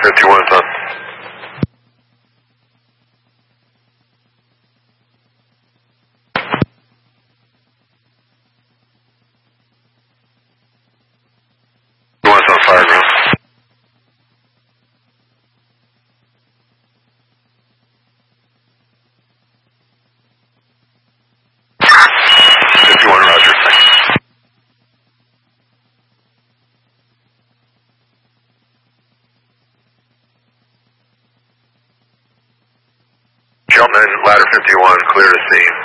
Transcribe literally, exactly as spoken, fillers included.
fifty-one's up. fifty-one's on fire ground. fifty-one, roger. Gentlemen, ladder fifty-one, clear the scene.